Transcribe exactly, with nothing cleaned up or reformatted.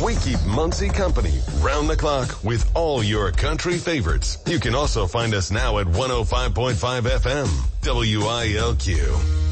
We keep Muncie company round the clock with all your country favorites. You can also find us now at one oh five point five F M, W I L Q.